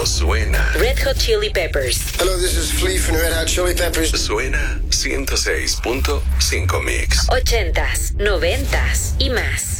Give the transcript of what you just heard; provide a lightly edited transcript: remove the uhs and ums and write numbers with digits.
Esto suena. Red Hot Chili Peppers. Hello, this is Flea from Red Hot Chili Peppers. Suena 106.5 Mix. 80s, 90s y más.